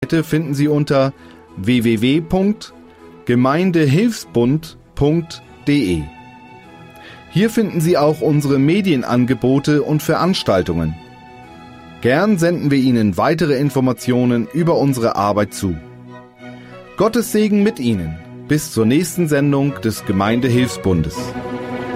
finden Sie unter www.gemeindehilfsbund.de. Hier finden Sie auch unsere Medienangebote und Veranstaltungen. Gern senden wir Ihnen weitere Informationen über unsere Arbeit zu. Gottes Segen mit Ihnen. Bis zur nächsten Sendung des Gemeindehilfsbundes.